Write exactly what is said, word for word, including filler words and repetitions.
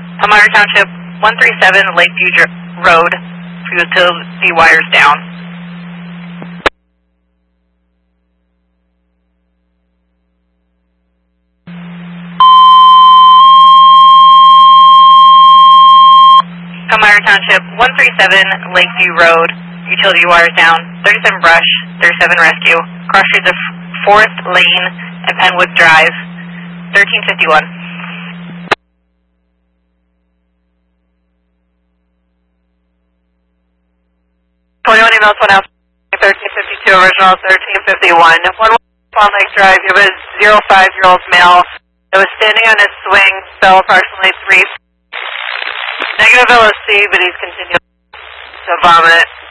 Elmira Township, one three seven Lakeview Dr Road, utility wires down. Elmira Township, one three seven Lakeview Road, utility wires down, thirty-seven brush, thirty-seven rescue, cross streets of fourth Lane and Penwood Drive, thirteen fifty-one. twenty-one emails, one out, thirteen fifty-two, original thirteen fifty-one. one Palm Lake Drive, you have a zero five year old male that was standing on his swing, fell approximately three. Negative L O C, but he's continuing to vomit.